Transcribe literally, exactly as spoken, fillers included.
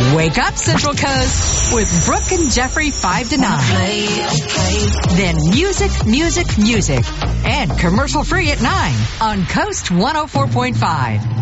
Wake up, Central Coast, with Brooke and Jeffrey five to nine. Play, play. Then music, music, music. And commercial free at nine on Coast one oh four point five.